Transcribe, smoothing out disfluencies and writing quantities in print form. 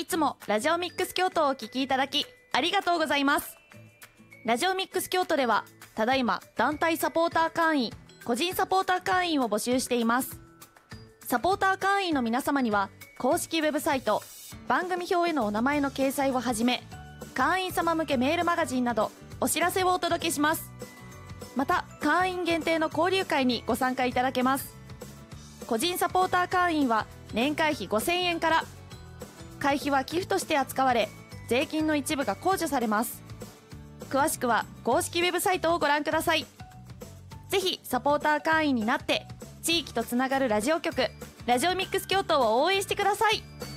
つもラジオミックス京都をお聞きいただきありがとうございます。ラジオミックス京都ではただいま団体サポーター会員、個人サポーター会員を募集しています。サポーター会員の皆様には公式ウェブサイト、番組表へのお名前の掲載をはじめ、会員様向けメールマガジンなどお知らせをお届けします。また会員限定の交流会にご参加いただけます。個人サポーター会員は年会費5000円から。会費は寄付として扱われ、税金の一部が控除されます。詳しくは公式ウェブサイトをご覧ください。ぜひサポーター会員になって地域とつながるラジオ局、ラジオミックス京都を応援してください。